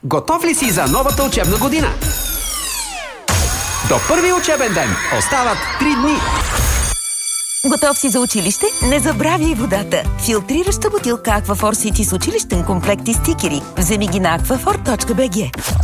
Готов ли си за новата учебна година? До първи учебен ден остават 3 дни. Готов си за училище? Не забравяй водата. Филтрираща бутилка Aquaphor City с училищен комплект и стикери. Вземи ги на aquaphor.bg.